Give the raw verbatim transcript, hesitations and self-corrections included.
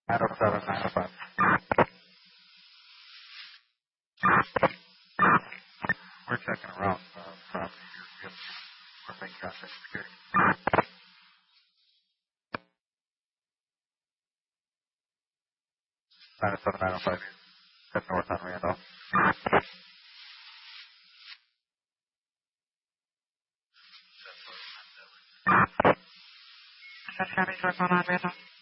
nine oh seven, nine oh five. We're checking around uh, property here. We're making contact security. nine oh seven, nine oh five. Head north on Randolph. County, North on Randolph.